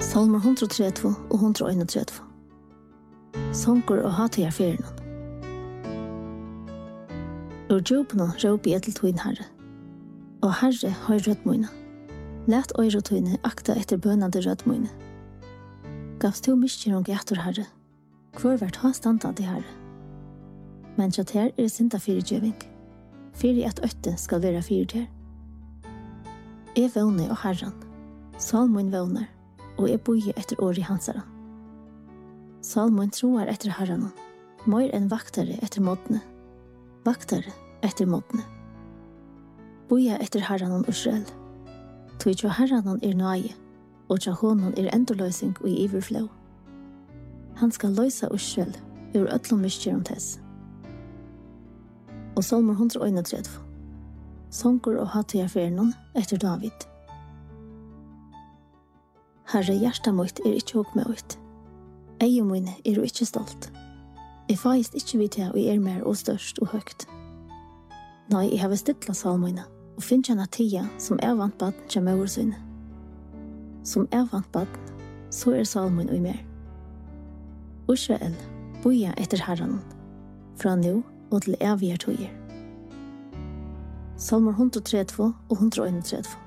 Salmer 130 og 131. Songur og hatigar fyrirnum. Ur djúpnum råpi ég til tvin herre. Og herre har rødt møyna. Læt øyre tvine akta etter bønande rødt møyne. Gavst to miskjerung etter herre. Hvor vært ha standandi herre. Men tjat her synda fyrirgjøving. Fyrir at øtte skal være fyrirgjør. Jeg vågner og herran. Salmon vågner. Og jeg bøyer etter året hansara. Salmon troar etter herranen, mer enn vaktare etter måtene. Vaktare etter måtene. Bøyer etter herranen Israel. Tog jo herranen nøye, og tja honom endoløysing og i iverflå. Han skal løysa Israel ur öllum miskjerum tess. Og Salmer 131. Songur og hatigar fyrirnum etter David. Herre, hjärta mitt ikkje hokk med ut. Eie mine ikkje stolt. Jeg feist ikkje vidt jeg og mer og størst og høgt. Nei, jeg har stittla salmøyne og finnes henne tia som vant baden til maursøyne. Som vant baden, så salmøyne og mer. Israel, boja etter herren, fra nå og til evige tøyer. Salmer 132 og 131.